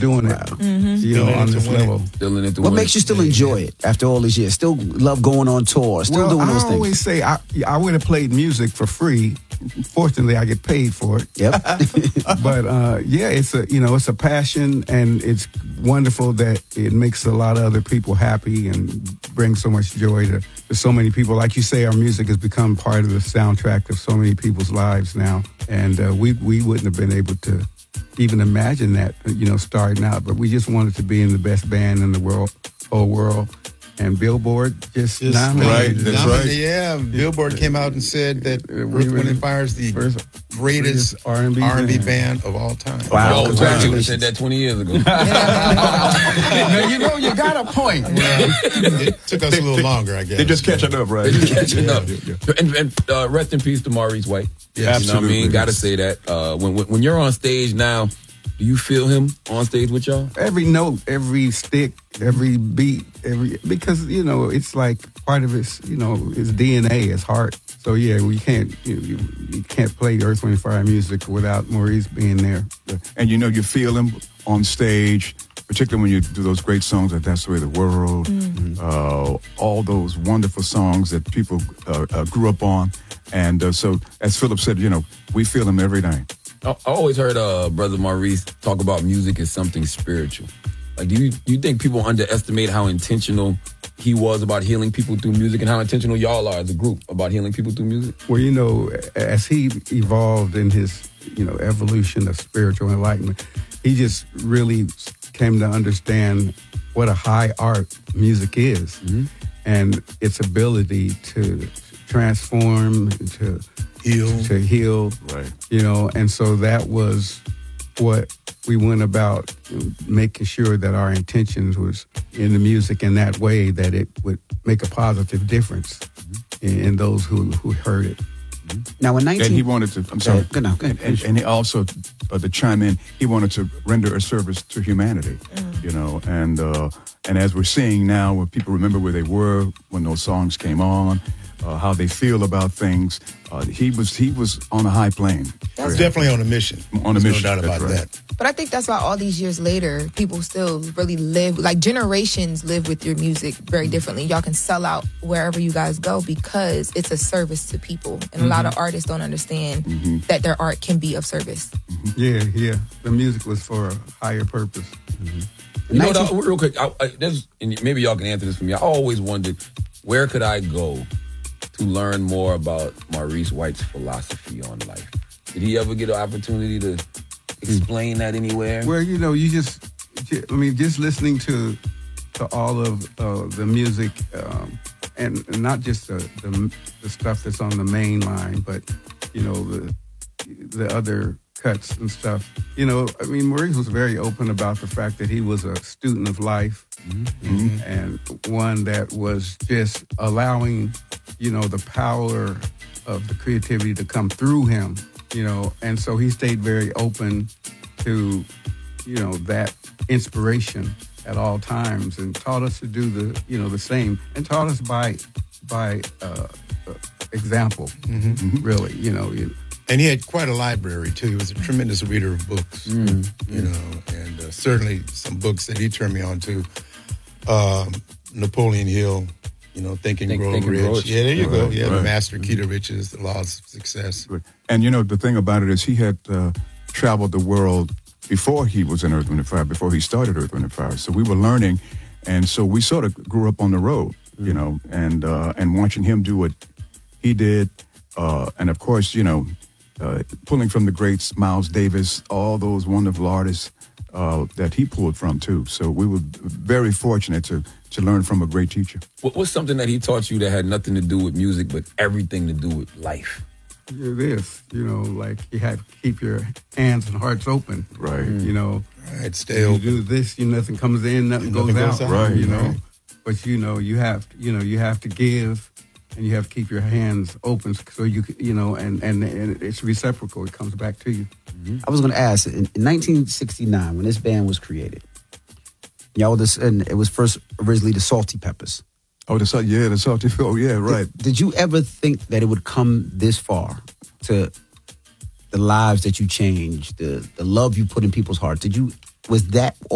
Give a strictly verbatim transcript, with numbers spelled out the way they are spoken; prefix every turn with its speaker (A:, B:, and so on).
A: doing it,
B: Mm-hmm.
A: you know, on this level.
C: Still in it to
D: What
C: win.
D: makes you still enjoy it after all these years? Still love going on tour, still
A: well,
D: doing those
A: I
D: things?
A: always say I, I would have played music for free. Fortunately, I get paid for it.
D: Yep.
A: But uh, yeah, it's a you know it's a passion, and it's wonderful that it makes a lot of other people happy and brings so much joy to, to so many people. Like you say, our music has become part of the soundtrack of so many people's lives now, and uh, we we wouldn't have been able to even imagine that, you know, starting out. But we just wanted to be in the best band in the world, whole world. And Billboard just,
E: Just
A: nominated.
E: right, that's
A: nominated.
E: right. Yeah, Billboard came out and said that
A: We
E: Earth, Wind and Fire is the
A: First
E: greatest
A: R and B
E: R and B
A: band.
E: band of all time.
D: Wow.
C: Yo, congratulations. Said that twenty years ago.
B: Now, you know, you got a point.
E: Well, it took us a little longer, I guess.
F: They're just catching up, right?
C: They're just catching up.
F: Yeah, yeah,
C: And, and uh, rest in peace to Maurice White.
E: Yes.
C: You know what I
F: Absolutely,
C: mean? Got to
F: yes.
C: say that. Uh, when, when when you're on stage now, do you feel him on stage with y'all?
A: Every note, every stick, every beat, every because you know it's like part of his, you know, his D N A, his heart. So yeah, we can't you, you, you can't play Earth, Wind and Fire music without Maurice being there.
F: And you know, you feel him on stage, particularly when you do those great songs like That's the Way of the World,
D: Mm-hmm.
F: uh, all those wonderful songs that people uh, uh, grew up on. And uh, so, as Philip said, you know, we feel him every night.
C: I, I always heard uh, Brother Maurice talk about music as something spiritual. Like, do you do you think people underestimate how intentional he was about healing people through music, and how intentional y'all are as a group about healing people through music?
A: Well, you know, as he evolved in his, you know, evolution of spiritual enlightenment, he just really came to understand what a high art music is,
C: Mm-hmm.
A: and its ability to transform, to
E: Heal.
A: to heal,
F: Right.
A: you know, and so that was what we went about, you know, making sure that our intentions was in the music in that way that it would make a positive difference in, in those who, who heard it.
D: Now, in nineteen...
F: And he wanted to, I'm sorry.
D: Good now, good.
F: And, and, and he also, uh, to chime in, he wanted to render a service to humanity, you know, and uh, and as we're seeing now, when people remember where they were when those songs came on, uh, how they feel about things, uh, he was he was on a high plane.
E: He's definitely on a mission.
F: On a
E: There's
F: mission,
E: no doubt
F: that's
E: about
F: right.
E: that.
B: But I think that's why all these years later, people still really live, like generations live with your music very differently. Y'all can sell out wherever you guys go because it's a service to people. And a lot of artists don't understand that their art can be of service.
A: Yeah, yeah. The music was for a higher purpose.
C: You know, though, real quick, I, I, there's, and maybe y'all can answer this for me. I always wondered, where could I go to learn more about Maurice White's philosophy on life? Did he ever get an opportunity to explain that anywhere?
A: Well, you know, you just, I mean, just listening to to all of uh, the music, um, and, and not just the, the the stuff that's on the main line, but you know the the other cuts and stuff. You know, I mean, Maurice was very open about the fact that he was a student of life,
F: Mm-hmm.
A: and one that was just allowing, you know, the power of the creativity to come through him. You know, and so he stayed very open to, you know, that inspiration at all times, and taught us to do the, you know, the same, and taught us by, by uh, uh, example.
E: Mm-hmm.
A: Really, you know. You,
E: And he had quite a library, too. He was a tremendous reader of books, you know, and uh, certainly some books that he turned me on to. Um, Napoleon Hill, you know, Think and
C: Think-
E: Grow
C: Think and
E: Rich.
C: Grow Rich.
E: Yeah, there you go.
F: Right,
E: Yeah, The
F: right.
E: Master Key to Riches, The Laws of Success.
F: And you know, the thing about it is he had uh, traveled the world before he was in Earth, Wind and Fire, before he started Earth, Wind and Fire. So we were learning, and so we sort of grew up on the road, you know, and uh, and watching him do what he did, uh, and of course, you know, uh, pulling from the greats, Miles Davis, all those wonderful artists uh, that he pulled from too. So we were very fortunate to to learn from a great teacher.
C: What, what's something that he taught you that had nothing to do with music, but everything to do with life?
A: it is, you know, like you have to keep your hands and hearts open.
F: Right.
A: You know,
E: All right, stay
A: you
E: open.
A: do this, you nothing comes in, nothing,
E: Nothing
A: goes,
E: goes
A: out.
E: out.
F: Right,
A: You know,
F: right.
A: but you know, you have, you know, you have to give, and you have to keep your hands open, so you, c- you know, and and, and it's reciprocal. It comes back to you.
D: I was going to ask, in, in nineteen sixty-nine, when this band was created, y'all were this, and it was first originally the Salty Peppers.
F: Oh, the salt, yeah, the salty. Oh, yeah, right.
D: Did, did you ever think that it would come this far, to the lives that you changed, the the love you put in people's hearts? Did you, was that